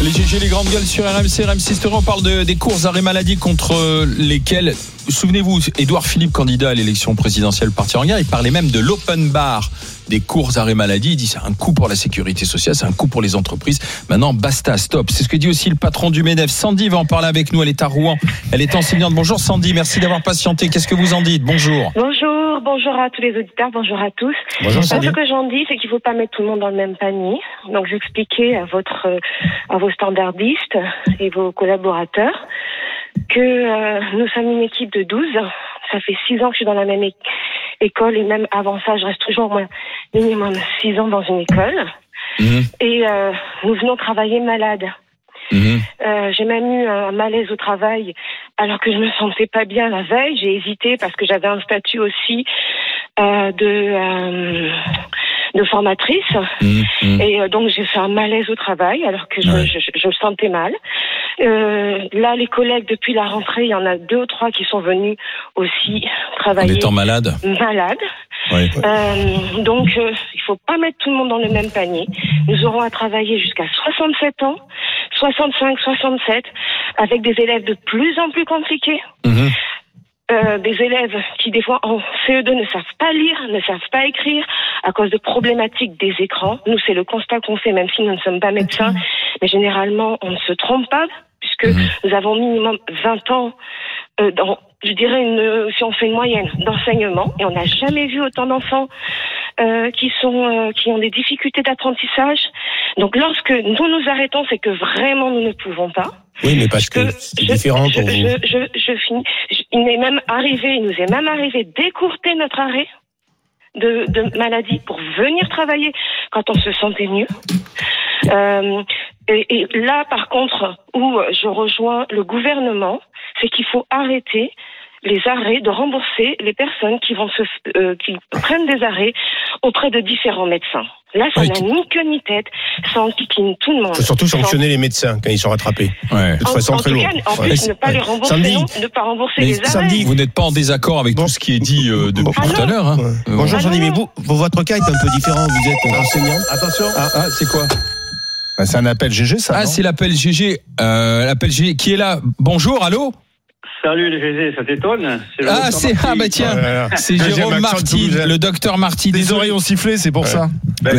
Les GG, les grandes gueules sur RMC, RMC Story. On parle des courses arrêt maladie contre lesquelles, souvenez-vous, Édouard Philippe, candidat à l'élection présidentielle, parti en guerre, il parlait même de l'open bar des courses arrêt maladie. Il dit c'est un coup pour la sécurité sociale, c'est un coup pour les entreprises. Maintenant, basta, stop. C'est ce que dit aussi le patron du MEDEF. Sandy va en parler avec nous. Elle est à Rouen. Elle est enseignante. Bonjour Sandy, merci d'avoir patienté. Qu'est-ce que vous en dites? Bonjour. Bonjour à tous les auditeurs, bonjour à tous. Bonjour Sandy. Ce que j'en dis, c'est qu'il ne faut pas mettre tout le monde dans le même panier. Donc j'expliquais à vos standardistes et vos collaborateurs que nous sommes une équipe de 12. Ça fait 6 ans que je suis dans la même école et même avant ça, je reste toujours minimum 6 ans dans une école. Et nous venons travailler malades. J'ai même eu un malaise au travail alors que je me sentais pas bien la veille. J'ai hésité parce que j'avais un statut aussi de formatrice et donc j'ai fait un malaise au travail alors que je me sentais mal. Là, les collègues depuis la rentrée, il y en a 2 ou 3 qui sont venus aussi travailler. En étant malade. Ouais. Donc, il faut pas mettre tout le monde dans le même panier. Nous aurons à travailler jusqu'à 67 ans, 65, 67, avec des élèves de plus en plus compliqués. Des élèves qui, des fois, en CE2 ne savent pas lire, ne savent pas écrire à cause de problématiques des écrans. Nous, c'est le constat qu'on fait, même si nous ne sommes pas médecins. Mais généralement, on ne se trompe pas, puisque nous avons minimum 20 ans si on fait une moyenne d'enseignement, et on n'a jamais vu autant d'enfants qui ont des difficultés d'apprentissage. Donc, lorsque nous arrêtons, c'est que vraiment nous ne pouvons pas. Oui, mais parce que c'est différent pour vous. Je finis. Il nous est même arrivé d'écourter notre arrêt de maladie pour venir travailler quand on se sentait mieux. Et là, par contre, où je rejoins le gouvernement, c'est qu'il faut arrêter les arrêts, de rembourser les personnes qui prennent des arrêts auprès de différents médecins. Là, ça n'a ni queue ni tête, ça enquiquine tout le monde. Il faut surtout sanctionner les médecins quand ils sont rattrapés. De toute façon, très lourd. En plus, ne pas les rembourser, ne pas rembourser les arrêts. Sandy, vous n'êtes pas en désaccord avec tout ce qui est dit depuis tout à l'heure. Hein. Bonjour Sandy, mais votre cas est un peu différent. Vous êtes enseignant. Attention. C'est quoi? C'est un appel GG, ça. C'est l'appel GG. L'appel GG qui est là. Bonjour, allô? Salut les GG, ça t'étonne? C'est Jérôme Marty, le docteur Marty. Les oreilles ont sifflé, c'est pour ça.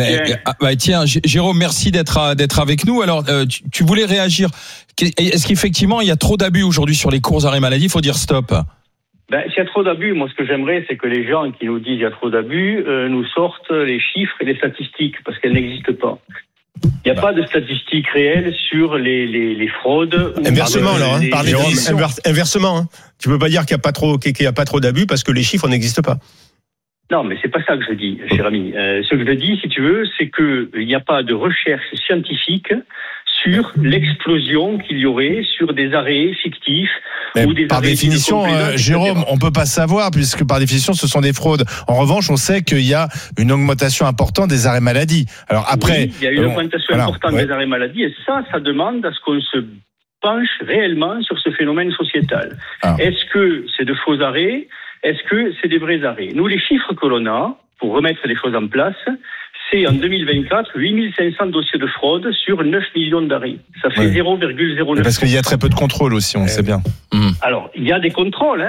Tiens, Jérôme, merci d'être avec nous. Alors, tu voulais réagir. Est-ce qu'effectivement, il y a trop d'abus aujourd'hui sur les courses arrêt maladie? Il faut dire stop. S'il y a trop d'abus, moi, ce que j'aimerais, c'est que les gens qui nous disent qu'il y a trop d'abus nous sortent les chiffres et les statistiques, parce qu'elles n'existent pas. Il n'y a pas de statistiques réelles sur les fraudes. Inversement, alors, par définition. Inversement, hein. Tu peux pas dire qu'il n'y a pas trop d'abus parce que les chiffres n'existent pas. Non, mais c'est pas ça que je dis, cher ami. Ce que je dis, si tu veux, c'est que il n'y a pas de recherche scientifique sur l'explosion qu'il y aurait sur des arrêts fictifs. Ou des par définition, Jérôme, on peut pas savoir puisque par définition, ce sont des fraudes. En revanche, on sait qu'il y a une augmentation importante des arrêts maladie. Alors après, il y a une augmentation importante des arrêts maladie et ça demande à ce qu'on se penche réellement sur ce phénomène sociétal. Est-ce que c'est de faux arrêts? Est-ce que c'est des vrais arrêts? Nous, les chiffres que l'on a pour remettre les choses en place, c'est en 2024 8500 dossiers de fraude sur 9 millions d'arrêts. Ça fait 0,09%. Parce qu'il y a très peu de contrôle aussi, on le sait bien. Alors, il y a des contrôles,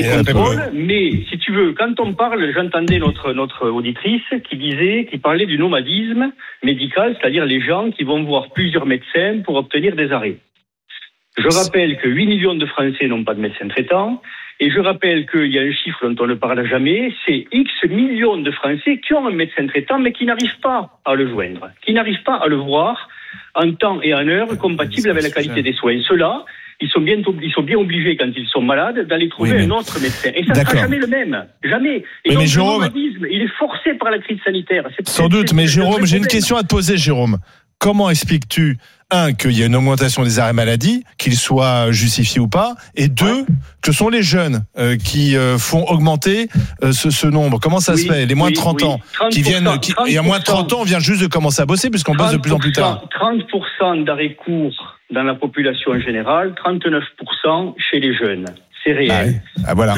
mais si tu veux, quand on parle, j'entendais notre auditrice qui parlait du nomadisme médical, c'est-à-dire les gens qui vont voir plusieurs médecins pour obtenir des arrêts. Je rappelle que 8 millions de Français n'ont pas de médecin traitant. Et je rappelle qu'il y a un chiffre dont on ne parle jamais, c'est X millions de Français qui ont un médecin traitant mais qui n'arrivent pas à le joindre, qui n'arrivent pas à le voir en temps et en heure compatible avec la qualité des soins. Ceux-là, ils sont bien obligés quand ils sont malades d'aller trouver un autre médecin. Et ça ne sera jamais le même. Jamais. Et donc, le nomadisme, il est forcé par la crise sanitaire. Sans doute, mais Jérôme, j'ai une question à te poser, Jérôme. Comment expliques-tu, qu'il y a une augmentation des arrêts maladie, qu'ils soient justifiés ou pas, et deux, que ce sont les jeunes qui font augmenter ce nombre? Comment ça se fait? Les moins de 30 ans qui viennent, il y a moins de 30 ans, on vient juste de commencer à bosser puisqu'on bosse de plus en plus tard. 30% d'arrêts courts dans la population en général, 39% chez les jeunes. C'est réel. Voilà.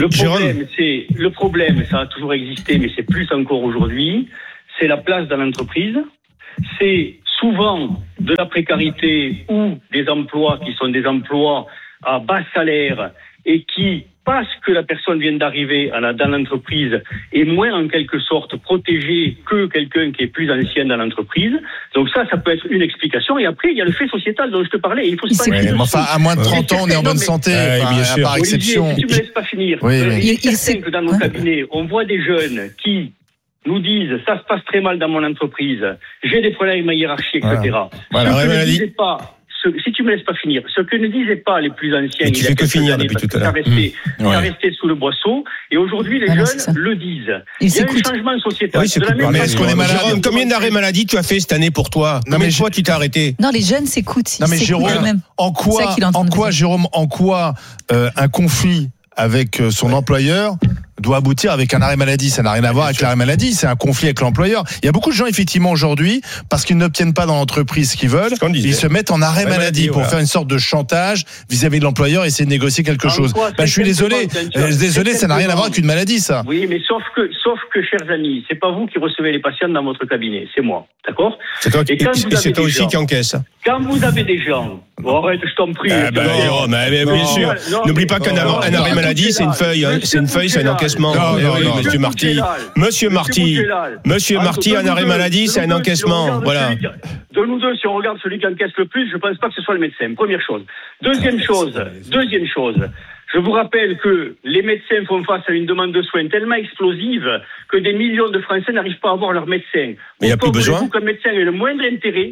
Le problème, ça a toujours existé, mais c'est plus encore aujourd'hui, c'est la place dans l'entreprise. C'est souvent de la précarité ou des emplois qui sont des emplois à bas salaire et qui, parce que la personne vient d'arriver dans l'entreprise, est moins en quelque sorte protégée que quelqu'un qui est plus ancien dans l'entreprise. Donc ça peut être une explication. Et après, il y a le fait sociétal dont je te parlais. Il faut se mais enfin, à moins de 30 ans, on est en bonne santé, bien sûr. Par exception. Olivier, si tu me laisses pas finir. Il est certain que dans nos cabinets, on voit des jeunes qui nous disent « ça se passe très mal dans mon entreprise, j'ai des problèmes avec ma hiérarchie, etc. » Si tu me laisses pas finir, ce que ne disaient pas les plus anciens, tu fais que finir depuis tout à l'heure. Ça restait sous le boisseau, et aujourd'hui les jeunes le disent. Il y a un changement sociétal. Oui, mais est-ce qu'on est malade? Jérôme, combien d'arrêts maladie tu as fait cette année pour toi? Combien de fois tu t'es arrêté? Non, les jeunes s'écoutent. Non mais Jérôme, en quoi Jérôme, un conflit avec son employeur doit aboutir avec un arrêt maladie? Ça n'a rien à voir avec l'arrêt maladie, c'est un conflit avec l'employeur. Il y a beaucoup de gens effectivement aujourd'hui, parce qu'ils n'obtiennent pas dans l'entreprise ce qu'ils veulent, ils se mettent en arrêt maladie pour faire une sorte de chantage vis-à-vis de l'employeur et essayer de négocier quelque chose. Je suis désolé, ça n'a rien à voir avec une maladie, ça. Oui, mais sauf que chers amis, c'est pas vous qui recevez les patients dans votre cabinet, c'est moi, d'accord? C'est toi aussi qui encaisse. Quand vous avez des gens, arrête, je t'en prie. Jérôme, bien sûr. N'oublie pas qu'un arrêt maladie, c'est une feuille, c'est un encaissement. Monsieur Marty, un arrêt maladie, c'est un encaissement. Voilà. De nous deux, si on regarde celui qui encaisse le plus, je ne pense pas que ce soit le médecin. Première chose. Deuxième chose. Je vous rappelle que les médecins font face à une demande de soins tellement explosive que des millions de Français n'arrivent pas à voir leur médecin. Mais il n'y a plus besoin. Qu'un médecin ait le moindre intérêt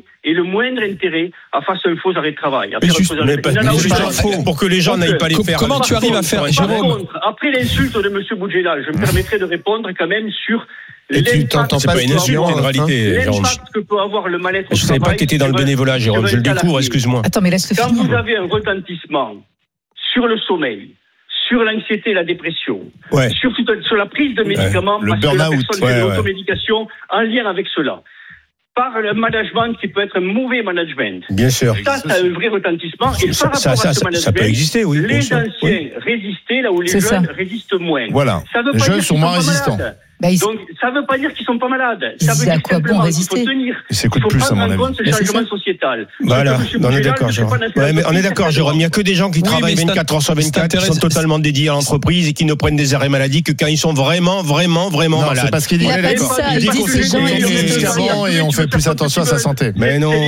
à faire un faux arrêt de travail. Pour que les gens n'aillent pas les faire. Comment tu arrives à faire, Jérôme? Après l'insulte de M. Boudjela, je me permettrai de répondre quand même sur l'impact. C'est pas une insulte, en réalité, Jérôme. L'impact que peut avoir le mal-être au travail. Je ne savais pas que tu étais dans le bénévolat, Jérôme. Je le découvre, excuse-moi. Attends, mais laisse-le finir. Quand vous avez un retentissement sur le sommeil, sur l'anxiété et la dépression, sur la prise de médicaments, parce que la personne fait de l'automédication en lien avec cela, par le management qui peut être un mauvais management. Bien sûr. Ça a un vrai retentissement. Et par rapport à ce management, ça peut exister, oui. Les anciens résistaient là où les jeunes résistent moins. Voilà. Les jeunes sont moins résistants. Donc, ça ne veut pas dire qu'ils ne sont pas malades. Ça veut dire simplement qu'il faut tenir. Il faut prendre en compte ce changement sociétal. Voilà, on est d'accord, Jérôme. On est d'accord, Jérôme. Il n'y a que des gens qui travaillent 24 heures sur 24, qui sont totalement dédiés à l'entreprise et qui ne prennent des arrêts maladie que quand ils sont vraiment malades. C'est parce qu'il dit qu'on fait des médicaments et on fait plus attention à sa santé. Mais non.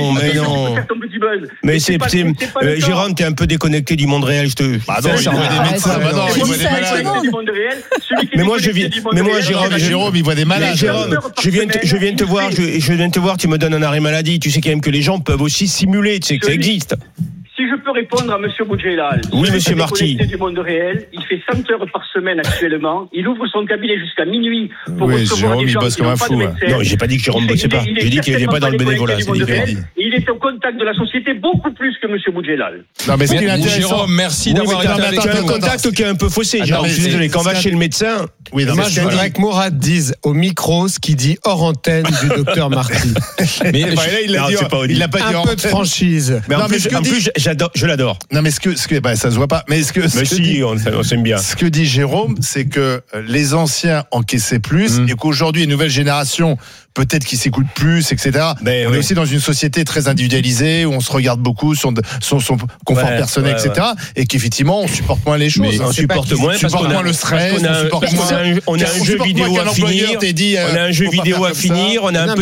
Mais Jérôme, t'es un peu déconnecté du monde réel, je te. Pardon, il voit des médecins, il voit des malades. Mais moi, Jérôme, il voit des malades. Jérôme, je viens de te voir, tu me donnes un arrêt maladie. Tu sais quand même que les gens peuvent aussi simuler, tu sais que ça existe. Si je peux répondre à M. Boudjelal. Oui, M. Marty. Du monde réel, il fait 100 heures par semaine actuellement. Il ouvre son cabinet jusqu'à minuit pour recevoir des gens qui n'ont pas de médecin. Non, j'ai pas dit que Jérôme bossait pas. J'ai dit qu'il n'était pas dans le bénévolat. Il est au contact de la société beaucoup plus que M. Boudjelal. Non, mais Jérôme, merci d'avoir été avec nous. Tu as un contact qui est un peu faussé. Jérôme, je suis désolé. Quand on va chez le médecin. Oui, moi, je voudrais que Mourad dise au micro ce qu'il dit hors antenne du docteur Marty. Mais là, il l'a dit. Il l'a pas dit. Un peu de franchise. Mais en plus, je l'adore. Non, mais ça se voit pas. Mais on s'aime bien. Ce que dit Jérôme, c'est que les anciens encaissaient plus et qu'aujourd'hui, les nouvelles générations, peut-être qu'ils s'écoutent plus, etc. On est aussi dans une société très individualisée où on se regarde beaucoup son confort personnel, etc. Et qu'effectivement, on supporte moins les choses. Mais on supporte moins parce qu'on a le stress, on a un jeu vidéo à finir. On a un jeu vidéo à finir. On a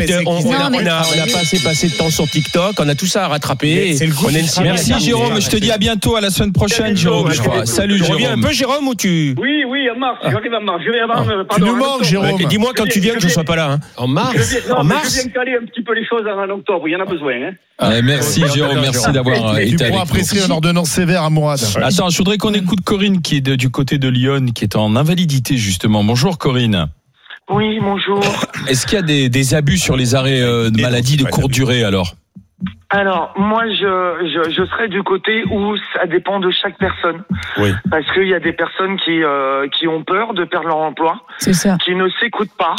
pas assez passé de temps sur TikTok. On a tout ça à rattraper. Merci Jérôme. Je te dis à bientôt, à la semaine prochaine, Jérôme. Salut Jérôme. Tu reviens un peu, Jérôme, ou tu? Oui, en mars. J'arrive en mars. Je vais avant. Tu nous manques, Jérôme. Dis-moi quand tu viens que je sois pas là. En mars. Je viens caler un petit peu les choses en octobre. Il y en a besoin. Merci Jérôme. Merci d'avoir été avec nous. Tu pourras prescrire une ordonnance sévère à Mourad. Attends, je voudrais qu'on écoute Corinne qui est du côté de Lyon, qui est en invalidité justement. Bonjour Corinne. Oui, bonjour. Est-ce qu'il y a des abus sur les arrêts de maladie de courte durée alors? Alors, moi, je serais du côté où ça dépend de chaque personne. Oui. Parce qu'il y a des personnes qui ont peur de perdre leur emploi. C'est ça. Qui ne s'écoutent pas.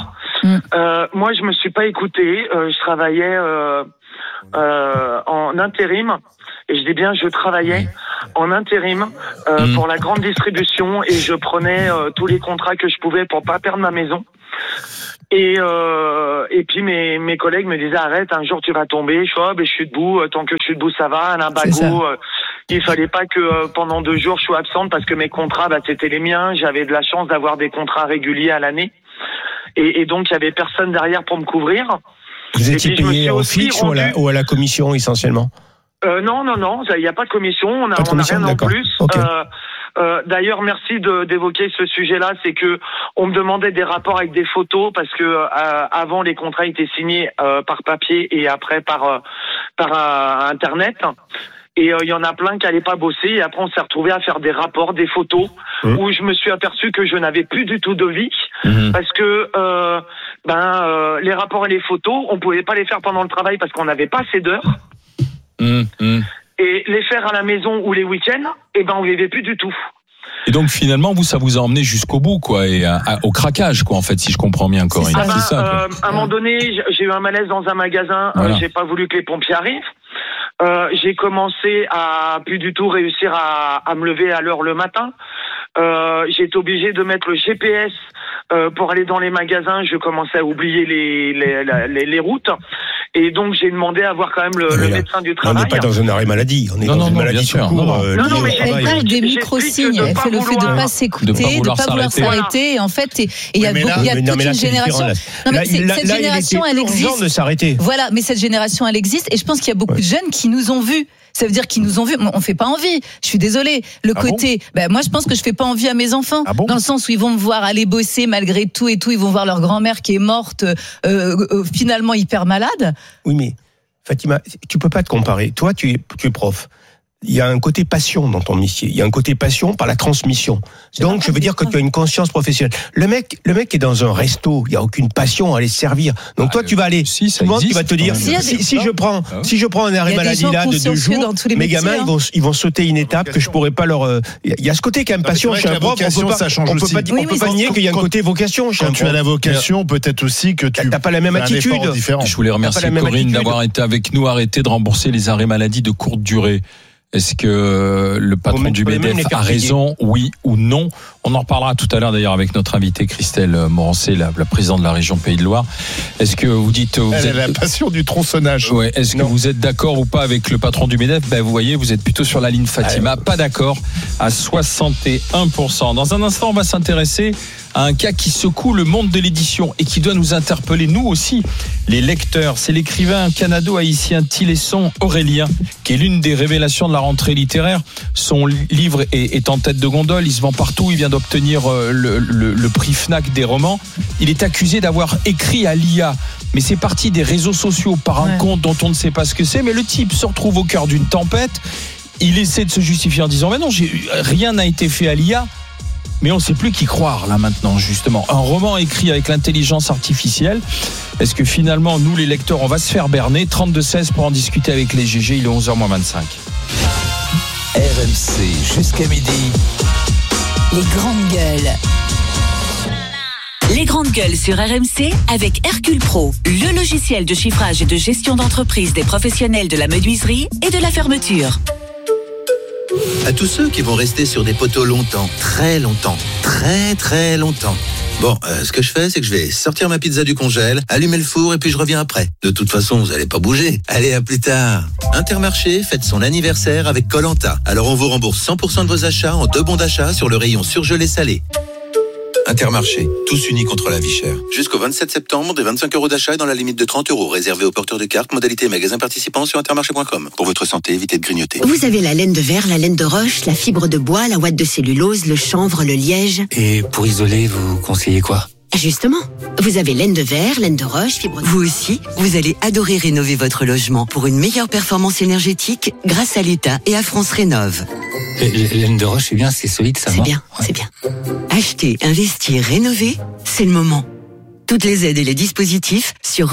Moi, je me suis pas écoutée. Je travaillais en intérim. Et je dis bien, je travaillais en intérim pour la grande distribution et je prenais tous les contrats que je pouvais pour pas perdre ma maison. Et puis mes collègues me disaient arrête, un jour tu vas tomber. Je suis debout, tant que je suis debout ça va. Un abago, il fallait pas que pendant 2 jours je sois absente parce que mes contrats c'était les miens. J'avais de la chance d'avoir des contrats réguliers à l'année et donc il y avait personne derrière pour me couvrir. Vous étiez payé en fixe ou à la commission essentiellement? Non, il n'y a pas de commission, on n'a rien en plus. Okay. D'ailleurs, merci d'évoquer ce sujet-là, c'est que on me demandait des rapports avec des photos parce que avant les contrats étaient signés par papier et après par internet. Et il y en a plein qui n'allaient pas bosser et après on s'est retrouvé à faire des rapports, des photos où je me suis aperçu que je n'avais plus du tout de vie parce que les rapports et les photos, on pouvait pas les faire pendant le travail parce qu'on n'avait pas assez d'heures. Et les faire à la maison ou les week-ends, on ne vivait plus du tout. Et donc finalement, ça vous a emmené jusqu'au bout, quoi, et au craquage, quoi, en fait, si je comprends bien, Corinne. C'est ça. À un moment donné, j'ai eu un malaise dans un magasin. Voilà. J'ai pas voulu que les pompiers arrivent. J'ai commencé à plus du tout réussir à me lever à l'heure le matin. J'ai été obligé de mettre le GPS pour aller dans les magasins. Je commençais à oublier les routes. Et donc, j'ai demandé à voir quand même le médecin du travail. On n'est pas dans un arrêt maladie. On est dans une maladie sur cours. Non, mais elle parle des micro-signes. Elle fait le fait de ne pas s'écouter, de ne pas vouloir s'arrêter. Et en fait, il y a toute une génération. Non, mais cette génération, elle existe. De s'arrêter. Voilà, mais cette génération, elle existe. Et je pense qu'il y a beaucoup de jeunes qui nous ont vus. Ça veut dire qu'ils nous ont vus. On fait pas envie. Je suis désolée. Moi, je pense que je fais pas envie à mes enfants. Dans le sens où ils vont me voir aller bosser malgré tout et tout. Ils vont voir leur grand-mère qui est morte, finalement hyper malade. Oui, mais Fatima, tu peux pas te comparer. Toi, tu es prof. Il y a un côté passion dans ton métier. Il y a un côté passion par la transmission. Donc, je veux dire que tu as une conscience professionnelle. Le mec est dans un resto. Il y a aucune passion à aller se servir. Donc, toi, tu vas aller. Souvent, tu vas te dire, si je prends un arrêt maladie là de 2 jours, mes gamins, ils vont sauter une étape que je pourrais pas leur. Il y a ce côté quand même passion chez un prof. On peut pas nier qu'il y a un côté vocation. Quand tu as la vocation, peut-être aussi que tu n'as pas la même attitude. Je voulais remercier Corinne d'avoir été avec nous, arrêter de rembourser les arrêts maladie de courte durée. Est-ce que le patron du MEDEF a raison, oui ou non? On en reparlera tout à l'heure d'ailleurs avec notre invitée Christelle Morancé, la présidente de la région Pays de Loire. Est-ce que vous dites... Elle a la passion du tronçonnage. Ouais. Est-ce que vous êtes d'accord ou pas avec le patron du MEDEF? Vous voyez, vous êtes plutôt sur la ligne Fatima. Pas d'accord à 61%. Dans un instant, on va s'intéresser à un cas qui secoue le monde de l'édition et qui doit nous interpeller, nous aussi, les lecteurs. C'est l'écrivain canado-haïtien Tilesson Aurélien, qui est l'une des révélations de la rentrée littéraire. Son livre est en tête de gondole, il se vend partout, il vient d'obtenir le prix Fnac des romans. Il est accusé d'avoir écrit à l'IA, mais c'est parti des réseaux sociaux par un compte dont on ne sait pas ce que c'est, mais le type se retrouve au cœur d'une tempête. Il essaie de se justifier en disant « Mais non, rien n'a été fait à l'IA ». Mais on ne sait plus qui croire là maintenant, justement. Un roman écrit avec l'intelligence artificielle. Est-ce que finalement, nous les lecteurs, on va se faire berner? 32-16 pour en discuter avec les GG, il est 11h-25. RMC jusqu'à midi. Les grandes gueules. Les grandes gueules sur RMC avec Hercule Pro, le logiciel de chiffrage et de gestion d'entreprise des professionnels de la menuiserie et de la fermeture. À tous ceux qui vont rester sur des poteaux longtemps, très longtemps, très très longtemps. Bon, ce que je fais, c'est que je vais sortir ma pizza du congèle, allumer le four et puis je reviens après. De toute façon, vous allez pas bouger. Allez, à plus tard. Intermarché fête son anniversaire avec Koh-Lanta. Alors on vous rembourse 100% de vos achats en 2 bons d'achat sur le rayon surgelé salé. Intermarché, tous unis contre la vie chère. Jusqu'au 27 septembre, des 25 € d'achat et dans la limite de 30 € réservés aux porteurs de cartes, modalité magasin participant sur intermarché.com. Pour votre santé, évitez de grignoter. Vous avez la laine de verre, la laine de roche, la fibre de bois, la ouate de cellulose, le chanvre, le liège. Et pour isoler, vous conseillez quoi ? Justement, vous avez laine de verre, laine de roche, fibre de... Vous aussi, vous allez adorer rénover votre logement pour une meilleure performance énergétique grâce à l'État et à France Rénov'. Laine de roche, c'est bien, c'est solide, ça va. C'est bien. Acheter, investir, rénover, c'est le moment. Toutes les aides et les dispositifs sur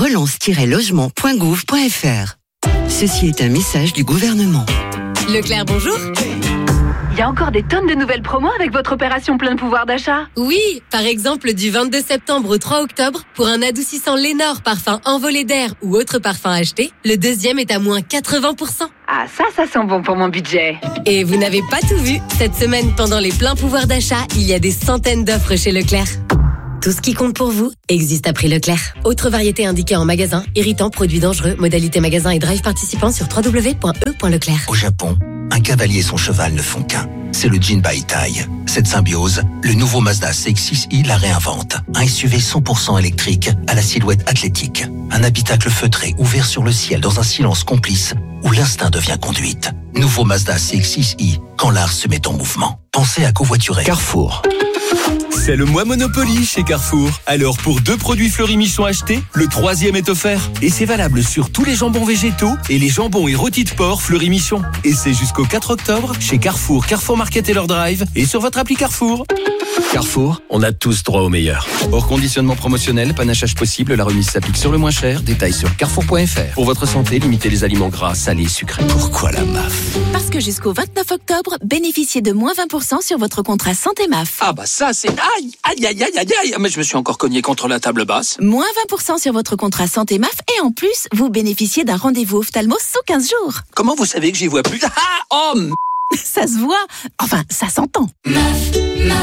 relance-logement.gouv.fr. Ceci est un message du gouvernement. Leclerc, bonjour. Il y a encore des tonnes de nouvelles promos avec votre opération plein de pouvoir d'achat. Oui, par exemple du 22 septembre au 3 octobre, pour un adoucissant Lénore parfum envolé d'air ou autre parfum acheté, le deuxième est à moins 80%. Ah ça sent bon pour mon budget. Et vous n'avez pas tout vu. Cette semaine, pendant les pleins pouvoirs d'achat, il y a des centaines d'offres chez Leclerc. Tout ce qui compte pour vous existe à prix Leclerc. Autre variété indiquée en magasin, irritant, produits dangereux, modalité magasin et drive participant sur www.e.leclerc. Au Japon, un cavalier et son cheval ne font qu'un. C'est le Jinbaitai. Cette symbiose, le nouveau Mazda CX-6i la réinvente. Un SUV 100% électrique à la silhouette athlétique. Un habitacle feutré ouvert sur le ciel dans un silence complice où l'instinct devient conduite. Nouveau Mazda CX-6i, quand l'art se met en mouvement. Pensez à covoiturer. Carrefour. C'est le mois Monopoly chez Carrefour. Alors pour 2 produits Fleury-Michon achetés, le 3e est offert. Et c'est valable sur tous les jambons végétaux et les jambons et rôtis de porc Fleury-Michon. Et c'est jusqu'au 4 octobre chez Carrefour, Carrefour Market et leur drive et sur votre appli Carrefour. Carrefour, on a tous droit au meilleur. Hors conditionnement promotionnel, panachage possible, la remise s'applique sur le moins cher. Détails sur carrefour.fr. Pour votre santé, limitez les aliments gras, salés, sucrés. Pourquoi la MAF? Parce que jusqu'au 29 octobre, bénéficiez de moins 20% sur votre contrat santé MAF. Ah bah ça c'est... Aïe. Mais je me suis encore cogné contre la table basse. Moins 20% sur votre contrat santé MAF et en plus, vous bénéficiez d'un rendez-vous ophtalmo sous 15 jours. Comment vous savez que j'y vois plus? Ça se voit. Enfin, ça s'entend. MAF.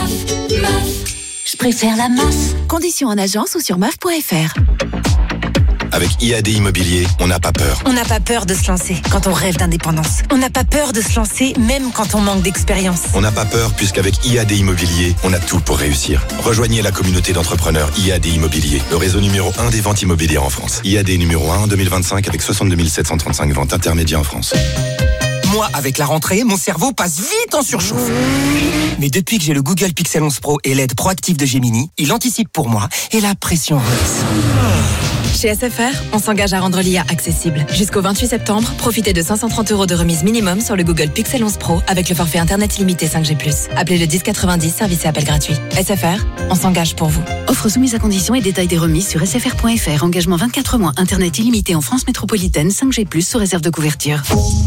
Je préfère la MAF. Conditions en agence ou sur MAF.fr. Avec IAD Immobilier, on n'a pas peur. On n'a pas peur de se lancer quand on rêve d'indépendance. On n'a pas peur de se lancer même quand on manque d'expérience. On n'a pas peur puisqu'avec IAD Immobilier, on a tout pour réussir. Rejoignez la communauté d'entrepreneurs IAD Immobilier, le réseau numéro 1 des ventes immobilières en France. IAD numéro 1 en 2025 avec 62 735 ventes intermédiaires en France. Moi, avec la rentrée, mon cerveau passe vite en surchauffe. Mais depuis que j'ai le Google Pixel 11 Pro et l'aide proactive de Gemini, il anticipe pour moi et la pression redescend. Chez SFR, on s'engage à rendre l'IA accessible. Jusqu'au 28 septembre, profitez de 530 € de remise minimum sur le Google Pixel 11 Pro avec le forfait Internet illimité 5G+. Appelez le 1090, service et appel gratuit. SFR, on s'engage pour vous. Offre soumise à conditions et détails des remises sur sfr.fr. Engagement 24 mois, Internet illimité en France métropolitaine, 5G+, sous réserve de couverture.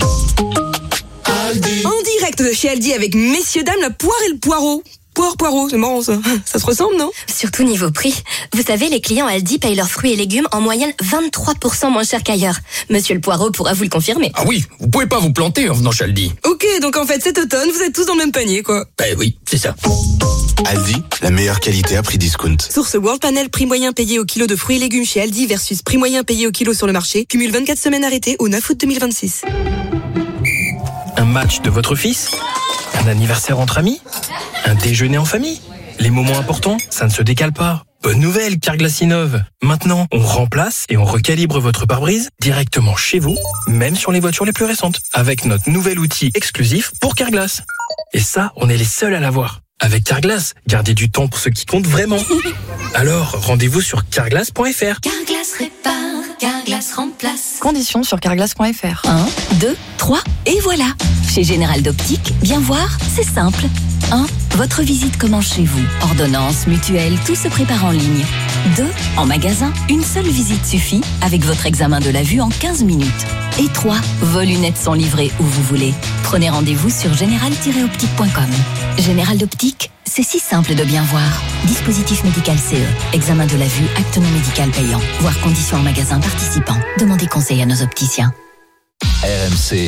En direct de chez Aldi avec messieurs dames la poire et le poireau. Poireau, c'est marrant ça. Ça se ressemble, non? Surtout niveau prix. Vous savez, les clients Aldi payent leurs fruits et légumes en moyenne 23% moins cher qu'ailleurs. Monsieur le Poireau pourra vous le confirmer. Ah oui, vous pouvez pas vous planter en venant chez Aldi. Ok, donc en fait cet automne, vous êtes tous dans le même panier, quoi. Ben oui, c'est ça. Aldi, la meilleure qualité à prix discount. Source World Panel, prix moyen payé au kilo de fruits et légumes chez Aldi versus prix moyen payé au kilo sur le marché. Cumule 24 semaines arrêtées au 9 août 2026. Un match de votre fils? Un anniversaire entre amis? Un déjeuner en famille? Les moments importants, ça ne se décale pas. Bonne nouvelle, Carglass innove. Maintenant, on remplace et on recalibre votre pare-brise directement chez vous, même sur les voitures les plus récentes, avec notre nouvel outil exclusif pour Carglass. Et ça, on est les seuls à l'avoir. Avec Carglass, gardez du temps pour ce qui compte vraiment. Alors, rendez-vous sur carglass.fr. Carglass répare, Carglass remplace. Conditions sur carglass.fr. 1, 2, 3 et voilà. Chez Général d'Optique, bien voir, c'est simple. 1. Votre visite commence chez vous. Ordonnance, mutuelle, tout se prépare en ligne. 2. En magasin, une seule visite suffit avec votre examen de la vue en 15 minutes. Et 3. Vos lunettes sont livrées où vous voulez. Prenez rendez-vous sur général-optique.com. Général d'Optique, c'est si simple de bien voir. Dispositif médical CE. Examen de la vue, acte non médical payant. Voir conditions en magasin participant. Demandez conseil à nos opticiens. RMC.